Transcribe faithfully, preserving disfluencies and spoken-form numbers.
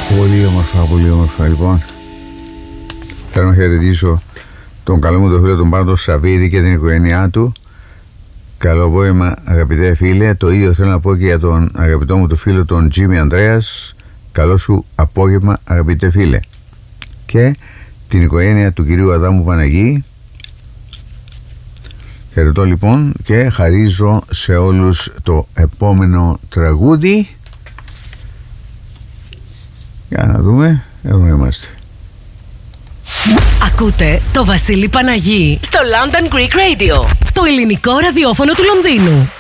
Πολύ όμορφα, πολύ όμορφα. Λοιπόν, θέλω να χαιρετήσω τον καλό μου τον φίλο τον Πάντο Σαββίδη και την οικογένειά του. Καλό απόγευμα, αγαπητέ φίλε. Το ίδιο θέλω να πω και για τον αγαπητό μου το φίλο τον Τζίμι Ανδρέας. Καλό σου απόγευμα, αγαπητέ φίλε. Και την οικογένεια του κυρίου Αδάμου Παναγή. Χαιρετώ λοιπόν και χαρίζω σε όλους το επόμενο τραγούδι. Για να δούμε, εδώ είμαστε. Ακούτε το Βασίλη Παναγή στο London Greek Radio, το ελληνικό ραδιόφωνο του Λονδίνου.